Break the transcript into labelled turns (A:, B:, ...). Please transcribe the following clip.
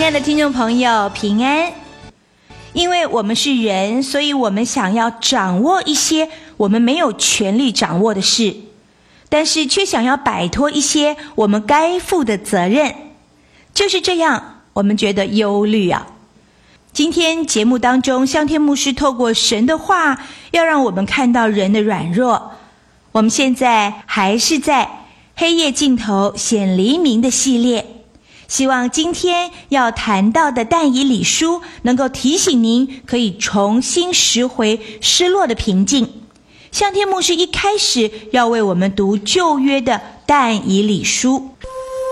A: 亲爱的听众朋友，平安。因为我们是人，所以我们想要掌握一些我们没有权利掌握的事，但是却想要摆脱一些我们该负的责任。就是这样，我们觉得忧虑啊。今天节目当中，香天牧师透过神的话，要让我们看到人的软弱。我们现在还是在黑夜尽头显黎明的系列，希望今天要谈到的但以理书能够提醒您可以重新拾回失落的平静。香天牧师一开始要为我们读旧约的但以理书。